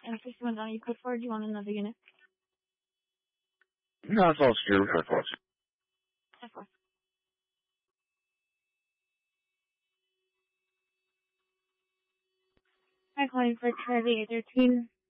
And 61 down, you code 4, do you want another unit? No, it's all secure. We're close. Of course. Hi, calling for Charlie 13.